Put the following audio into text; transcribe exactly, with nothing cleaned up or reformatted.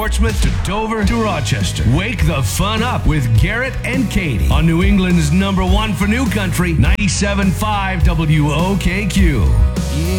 Portsmouth to Dover to Rochester. Wake the fun up with Garrett and Katie on New England's number one for New Country, ninety-seven point five W O K Q.